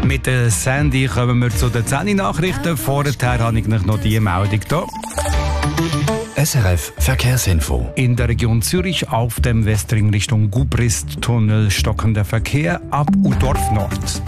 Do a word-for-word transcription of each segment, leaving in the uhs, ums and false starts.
Mit der Sandy kommen wir zu den zehn Nachrichten. Vorher habe ich noch diese Meldung hier. S R F Verkehrsinfo. In der Region Zürich auf dem Westring Richtung Gubrist-Tunnel stockender Verkehr ab Udorf Nord.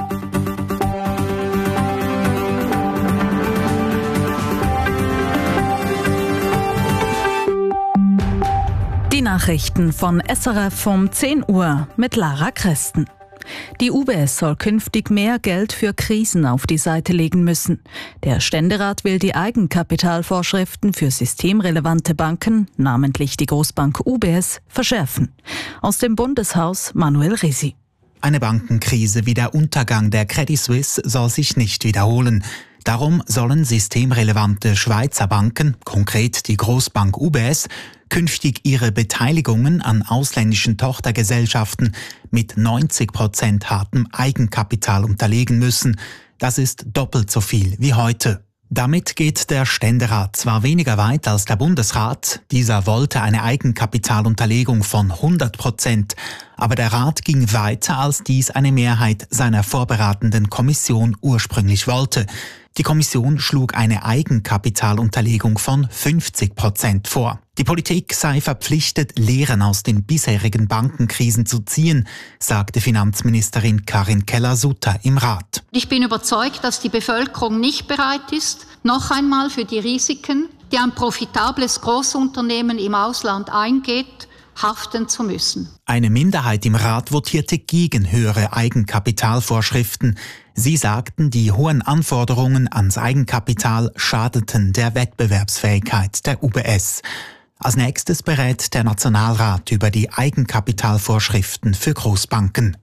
Die Nachrichten von S R F um zehn Uhr mit Lara Kresten. Die U B S soll künftig mehr Geld für Krisen auf die Seite legen müssen. Der Ständerat will die Eigenkapitalvorschriften für systemrelevante Banken, namentlich die Großbank U B S, verschärfen. Aus dem Bundeshaus Manuel Risi. Eine Bankenkrise wie der Untergang der Credit Suisse soll sich nicht wiederholen. Darum sollen systemrelevante Schweizer Banken, konkret die Großbank U B S, künftig ihre Beteiligungen an ausländischen Tochtergesellschaften mit neunzig Prozent hartem Eigenkapital unterlegen müssen. Das ist doppelt so viel wie heute. Damit geht der Ständerat zwar weniger weit als der Bundesrat, dieser wollte eine Eigenkapitalunterlegung von hundert Prozent, aber der Rat ging weiter, als dies eine Mehrheit seiner vorberatenden Kommission ursprünglich wollte. Die Kommission schlug eine Eigenkapitalunterlegung von fünfzig Prozent vor. Die Politik sei verpflichtet, Lehren aus den bisherigen Bankenkrisen zu ziehen, sagte Finanzministerin Karin Keller-Sutter im Rat. Ich bin überzeugt, dass die Bevölkerung nicht bereit ist, noch einmal für die Risiken, die ein profitables Großunternehmen im Ausland eingeht, haften zu müssen. Eine Minderheit im Rat votierte gegen höhere Eigenkapitalvorschriften. Sie sagten, die hohen Anforderungen ans Eigenkapital schadeten der Wettbewerbsfähigkeit der U B S. Als nächstes berät der Nationalrat über die Eigenkapitalvorschriften für Großbanken.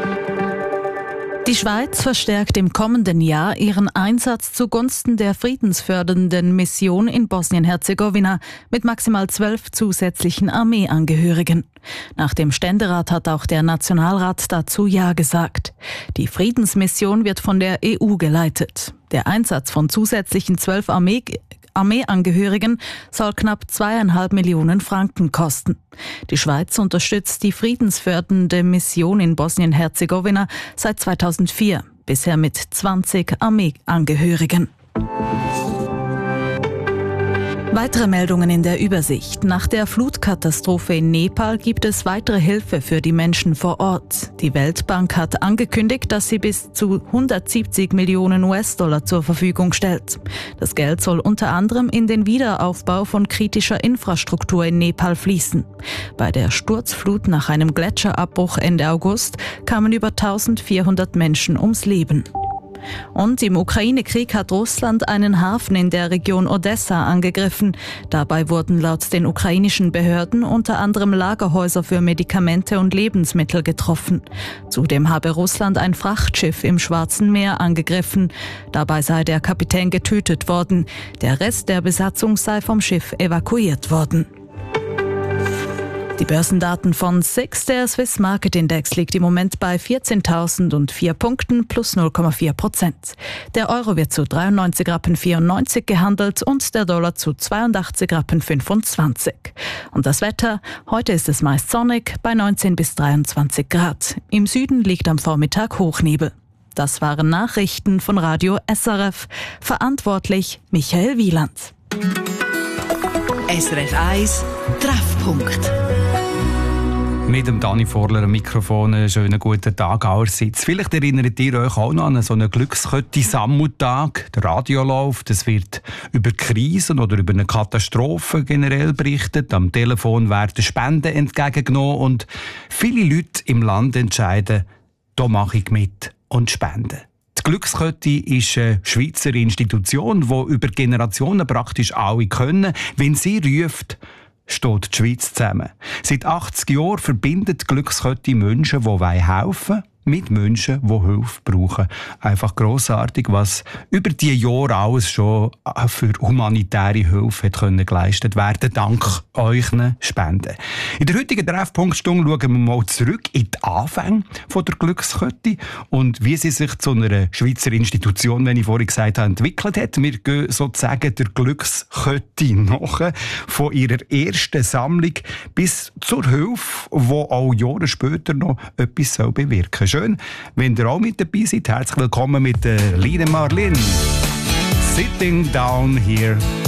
Die Schweiz verstärkt im kommenden Jahr ihren Einsatz zugunsten der friedensfördernden Mission in Bosnien-Herzegowina mit maximal zwölf zusätzlichen Armeeangehörigen. Nach dem Ständerat hat auch der Nationalrat dazu Ja gesagt. Die Friedensmission wird von der E U geleitet. Der Einsatz von zusätzlichen zwölf Armee Armeeangehörigen soll knapp zweieinhalb Millionen Franken kosten. Die Schweiz unterstützt die friedensfördernde Mission in Bosnien-Herzegowina seit zweitausendvier, bisher mit zwanzig Armeeangehörigen. Weitere Meldungen in der Übersicht. Nach der Flutkatastrophe in Nepal gibt es weitere Hilfe für die Menschen vor Ort. Die Weltbank hat angekündigt, dass sie bis zu hundertsiebzig Millionen U S-Dollar zur Verfügung stellt. Das Geld soll unter anderem in den Wiederaufbau von kritischer Infrastruktur in Nepal fließen. Bei der Sturzflut nach einem Gletscherabbruch Ende August kamen über eintausendvierhundert Menschen ums Leben. Und im Ukraine-Krieg hat Russland einen Hafen in der Region Odessa angegriffen. Dabei wurden laut den ukrainischen Behörden unter anderem Lagerhäuser für Medikamente und Lebensmittel getroffen. Zudem habe Russland ein Frachtschiff im Schwarzen Meer angegriffen. Dabei sei der Kapitän getötet worden. Der Rest der Besatzung sei vom Schiff evakuiert worden. Die Börsendaten von S I X, der Swiss Market Index, liegt im Moment bei vierzehntausendvier Punkten plus null Komma vier Prozent. Der Euro wird zu dreiundneunzig Rappen vierundneunzig gehandelt und der Dollar zu zweiundachtzig Rappen fünfundzwanzig. Und das Wetter? Heute ist es meist sonnig bei neunzehn bis dreiundzwanzig Grad. Im Süden liegt am Vormittag Hochnebel. Das waren Nachrichten von Radio S R F. Verantwortlich Michael Wieland. S R F eins Treffpunkt. Mit dem Dani Vorler am Mikrofon einen schönen guten Tag allerseits. Vielleicht erinnert ihr euch auch noch an so einen Glückskette-Sammeltag. Der Radio läuft, es wird über Krisen oder über eine Katastrophe generell berichtet. Am Telefon werden Spenden entgegengenommen und viele Leute im Land entscheiden, da mache ich mit und spende. Die Glückskette ist eine Schweizer Institution, die über Generationen praktisch alle können. Wenn sie ruft, steht die Schweiz zusammen. Seit achtzig Jahren verbindet die Glückskette Menschen, die helfen wollen, mit Menschen, die Hilfe brauchen. Einfach grossartig, was über diese Jahre alles schon für humanitäre Hilfe hat können geleistet werden, dank euren Spenden. In der heutigen Treffpunktstunde schauen wir mal zurück in die Anfänge der Glückskette und wie sie sich zu einer Schweizer Institution, wie ich vorhin gesagt habe, entwickelt hat. Wir gehen sozusagen der Glückskette nach, von ihrer ersten Sammlung bis zur Hilfe, die auch Jahre später noch etwas bewirken soll. schön, wenn ihr auch mit dabei seid. Herzlich willkommen mit der Line Marlin. Sitting down here